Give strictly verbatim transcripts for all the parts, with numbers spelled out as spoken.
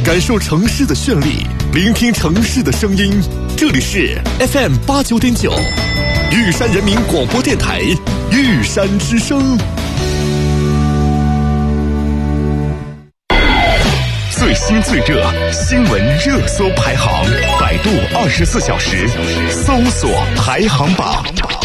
感受城市的绚丽，聆听城市的声音。这里是 F M 八九点九，玉山人民广播电台玉山之声。最新最热新闻热搜排行，百度二十四小时搜索排行榜。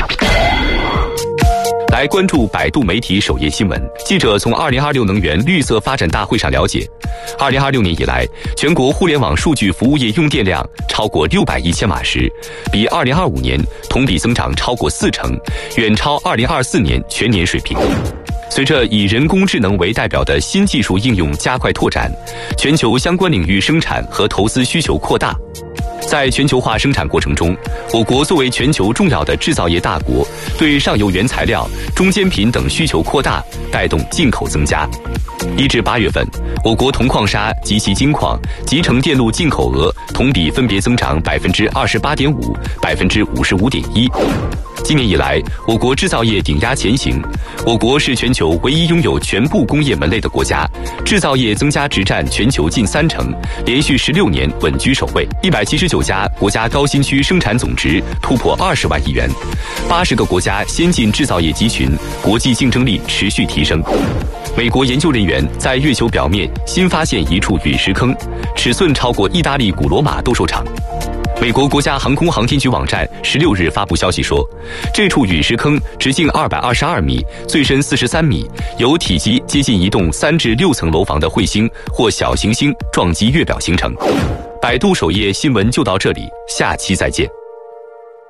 来关注百度媒体首页新闻。记者从二零二六能源绿色发展大会上了解，二零二六年以来，全国互联网数据服务业用电量超过六百亿千瓦时，比二零二五年同比增长超过四成，远超二零二四年全年水平。随着以人工智能为代表的新技术应用加快拓展，全球相关领域生产和投资需求扩大。在全球化生产过程中，我国作为全球重要的制造业大国，对上游原材料、中间品等需求扩大，带动进口增加。一至八月份，我国铜矿砂及其精矿、集成电路进口额同比分别增长百分之二十八点五、百分之五十五点一。今年以来，我国制造业顶压前行，我国是全球唯一拥有全部工业门类的国家，制造业增加值占全球近三成，连续十六年稳居首位。一百七十九家国家高新区生产总值突破二十万亿元，八十个国家先进制造业集群，国际竞争力持续提升。美国研究人员在月球表面新发现一处陨石坑，尺寸超过意大利古罗马斗兽场。美国国家航空航天局网站十六日发布消息说，这处陨石坑直径二百二十二米，最深四十三米，由体积接近一栋三至六层楼房的彗星或小行星撞击月表形成。百度首页新闻就到这里，下期再见。